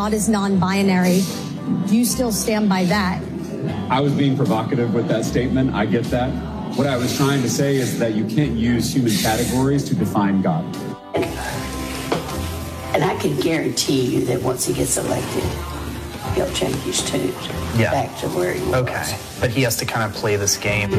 God is non-binary. Do you still stand by that? I was being provocative with that statement. I get that. What I was trying to say is that you can't use human categories to define God. And I can guarantee you that once he gets elected, he'll change his tune back to where he was. Okay, but he has to kind of play this game.